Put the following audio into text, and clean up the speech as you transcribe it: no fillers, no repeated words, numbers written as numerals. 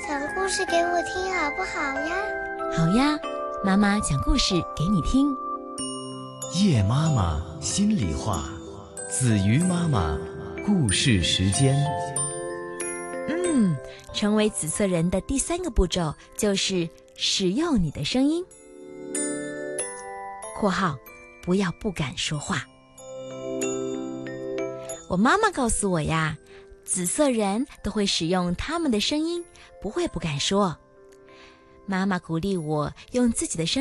讲故事给我听好不好呀？ 好呀，妈妈讲故事给你听。 叶妈妈心里话，子瑜妈妈故事时间。 成为紫色人的第3个步骤就是使用你的声音（括号不要不敢说话）。我妈妈告诉我呀，紫色人都会使用他们的声音，不会不敢说。妈妈鼓励我用自己的声音